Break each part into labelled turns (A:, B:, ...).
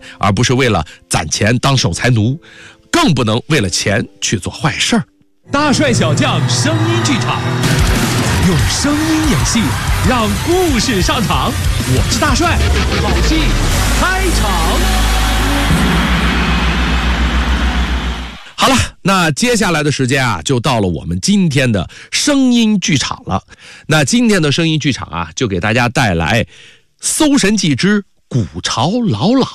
A: 而不是为了攒钱当守财奴，更不能为了钱去做坏事儿。
B: 大帅小将声音剧场，用声音演戏，让故事上场。我是大帅，好戏开场。
A: 好了，那接下来的时间啊，就到了我们今天的声音剧场了。那今天的声音剧场啊，就给大家带来《搜神记之古巢老老》。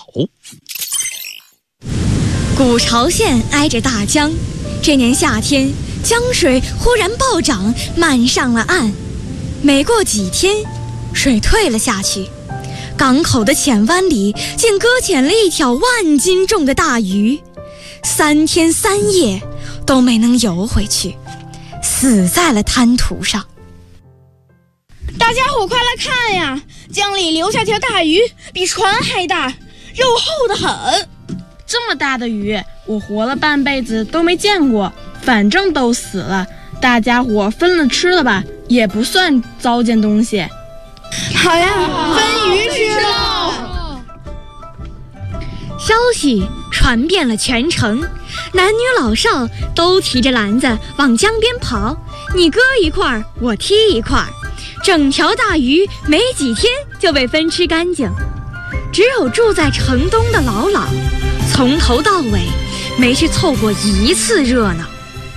C: 古巢县挨着大江，这年夏天，江水忽然暴涨，漫上了岸。没过几天，水退了下去，港口的浅湾里竟搁浅了一条万斤重的大鱼，3天3夜都没能游回去，死在了滩涂上。
D: 大家伙快来看呀，江里留下条大鱼，比船还大，肉厚得很。
E: 这么大的鱼，我活了半辈子都没见过，反正都死了，大家伙分了吃了吧，也不算糟践东西。
D: 好呀，分鱼吃喽！
C: 消息传遍了全城，男女老少都提着篮子往江边跑，你割一块，我踢一块，整条大鱼没几天就被分吃干净。只有住在城东的老老，从头到尾没去凑过一次热闹。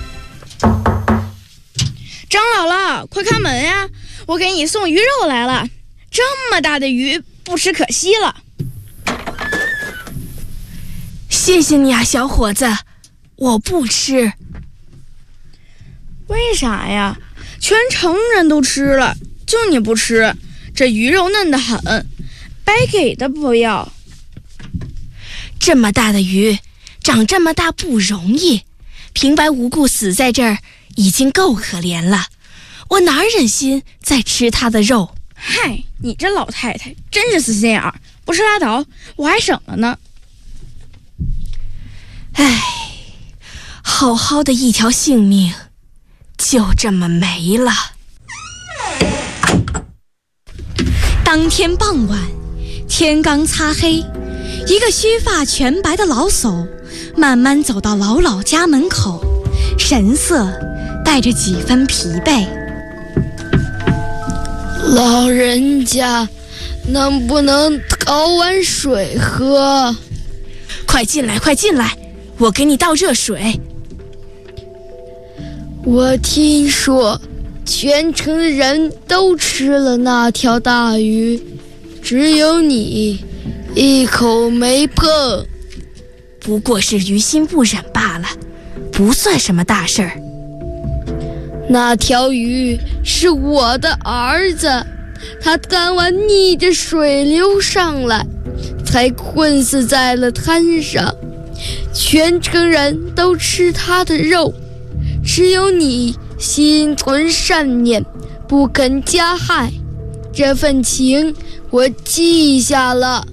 D: 张姥姥，快开门呀！我给你送鱼肉来了，这么大的鱼不吃可惜了。
F: 谢谢你啊，小伙子，我不吃。
D: 为啥呀？全城人都吃了，就你不吃，这鱼肉嫩得很，白给的不要。
F: 这么大的鱼，长这么大不容易，平白无故死在这儿已经够可怜了，我哪忍心再吃它的肉？
D: 嗨，你这老太太真是死心眼儿，不吃拉倒，我还省了呢。
F: 唉，好好的一条性命就这么没了。
C: 当天傍晚，天刚擦黑，一个须发全白的老叟慢慢走到老老家门口，神色带着几分疲惫。
G: 老人家，能不能讨碗水喝？
F: 快进来，快进来，我给你倒热水。
G: 我听说全城的人都吃了那条大鱼，只有你一口没碰。
F: 不过是于心不忍罢了，不算什么大事儿。
G: 那条鱼是我的儿子，他赶完逆着水流上来，才困死在了滩上。全城人都吃他的肉，只有你心存善念，不肯加害。这份情我记下了。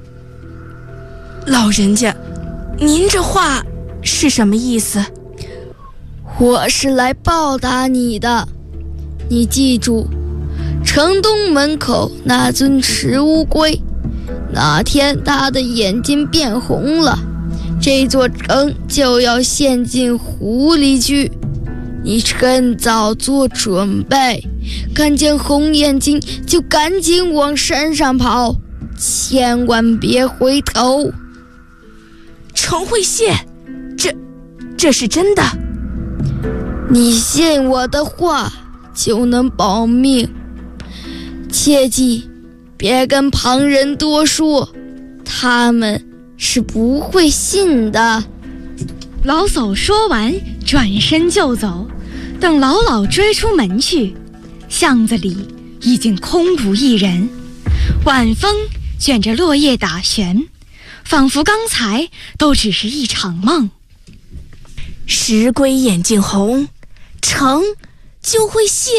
F: 老人家，您这话是什么意思？
G: 我是来报答你的，你记住，城东门口那尊石乌龟，哪天它的眼睛变红了，这座城就要陷进湖里去。你趁早做准备，看见红眼睛就赶紧往山上跑，千万别回头。
F: 城会谢，这是真的。
G: 你信我的话就能保命，切记别跟旁人多说，他们是不会信的。
C: 老叟说完转身就走，等老老追出门去，巷子里已经空无一人，晚风卷着落叶打旋，仿佛刚才都只是一场梦。
F: 石龟眼睛红，城就会谢。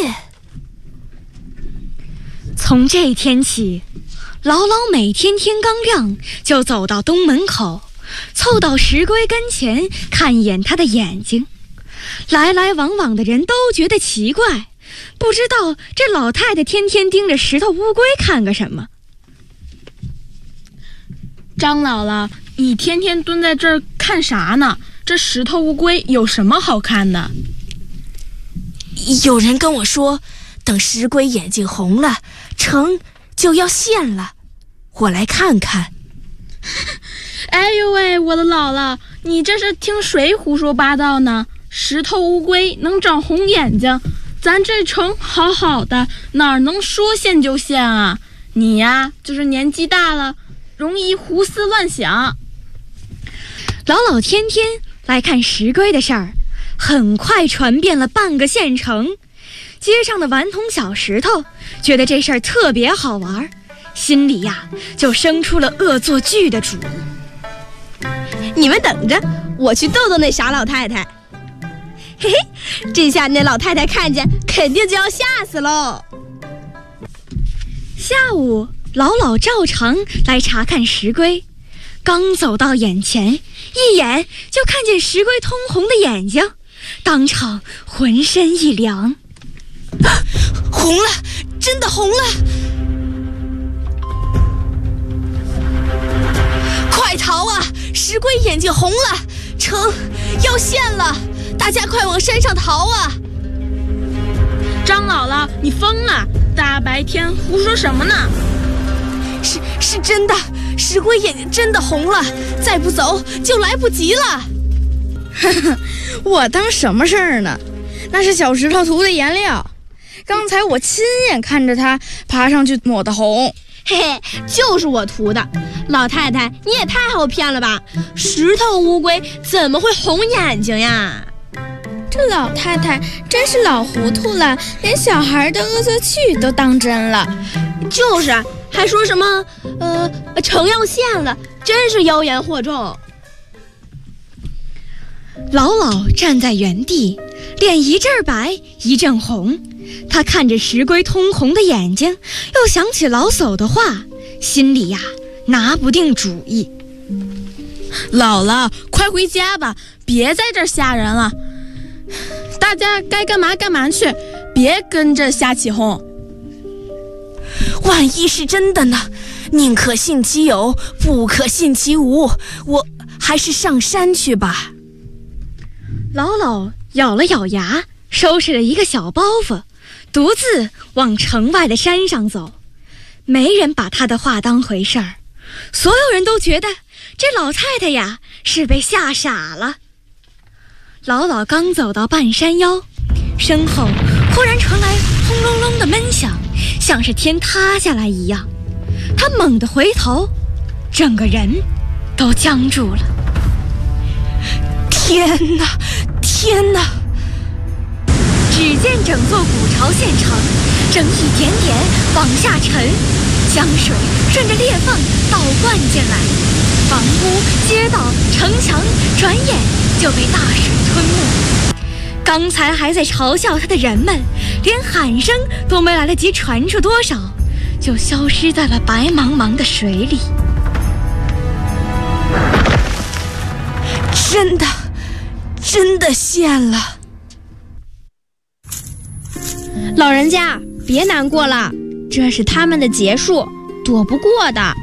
C: 从这天起，老老每天天刚亮就走到东门口，凑到石龟跟前看一眼他的眼睛。来来往往的人都觉得奇怪，不知道这老太太天天盯着石头乌龟看个什么。
E: 张姥姥，你天天蹲在这儿看啥呢？这石头乌龟有什么好看的？
F: 有人跟我说，等石龟眼睛红了，城就要陷了。我来看看。
E: 哎呦喂，我的姥姥，你这是听谁胡说八道呢？石头乌龟能长红眼睛，咱这城好好的，哪能说陷就陷啊？你呀，就是年纪大了，容易胡思乱想。
C: 老老天天来看石龟的事儿，很快传遍了半个县城。街上的顽童小石头觉得这事儿特别好玩，心里呀就生出了恶作剧的主意。
H: 你们等着，我去逗逗那傻老太太。嘿嘿，这下那老太太看见，肯定就要吓死喽。
C: 下午，老老照常来查看石龟，刚走到眼前，一眼就看见石龟通红的眼睛，当场浑身一凉。
F: 红了，真的红了！快逃啊！石龟眼睛红了，城要陷了，大家快往山上逃啊！
E: 张姥姥，你疯了！大白天胡说什么呢？
F: 是真的，石龟眼睛真的红了，再不走就来不及了。
D: 呵呵，我当什么事儿呢？那是小石头涂的颜料，刚才我亲眼看着它爬上去抹的红。
H: 嘿嘿，就是我涂的。老太太，你也太好骗了吧！石头乌龟怎么会红眼睛呀？
D: 这老太太真是老糊涂了，连小孩的恶作剧都当真了。
H: 就是，还说什么城要陷了，真是妖言惑众。
C: 老老站在原地，脸一阵白一阵红。他看着石龟通红的眼睛，又想起老叟的话，心里呀拿不定主意。
E: 姥姥，快回家吧，别在这儿吓人了。大家该干嘛干嘛去，别跟着瞎起哄。
F: 万一是真的呢？宁可信其有，不可信其无。我还是上山去吧。
C: 老老咬了咬牙，收拾了一个小包袱，独自往城外的山上走。没人把他的话当回事儿，所有人都觉得这老太太呀是被吓傻了。老老刚走到半山腰，身后忽然传来轰隆隆的闷响，像是天塌下来一样。他猛地回头，整个人都僵住了。
F: 天哪，天哪！
C: 只见整座古朝县城正一点点往下沉，江水顺着裂缝倒灌进来，房屋、街道、城墙转眼就被大水吞没。刚才还在嘲笑他的人们，连喊声都没来得及传出多少，就消失在了白茫茫的水里。
F: 真的陷了。
H: 老人家，别难过了，这是他们的结束，躲不过的。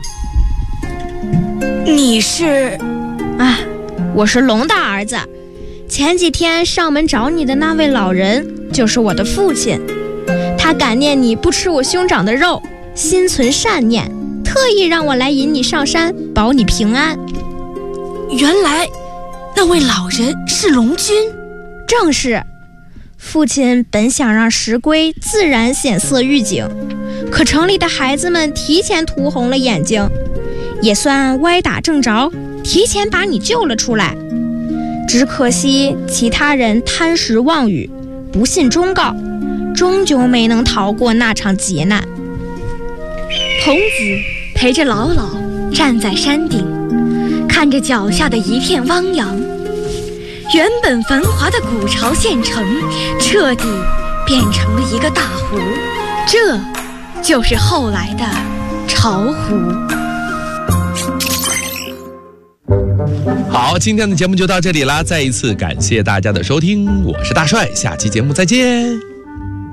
F: 你是？
H: 我是龙大儿子。前几天上门找你的那位老人就是我的父亲，他感念你不吃我兄长的肉，心存善念，特意让我来引你上山，保你平安。
F: 原来那位老人是龙君。
H: 正是。父亲本想让石龟自然显色预警，可城里的孩子们提前涂红了眼睛，也算歪打正着，提前把你救了出来。只可惜其他人贪食妄语，不信忠告，终究没能逃过那场劫难。
C: 童子陪着老老站在山顶，看着脚下的一片汪洋，原本繁华的古朝县城彻底变成了一个大湖，这就是后来的巢湖。
A: 好，今天的节目就到这里啦，再一次感谢大家的收听，我是大帅，下期节目再见。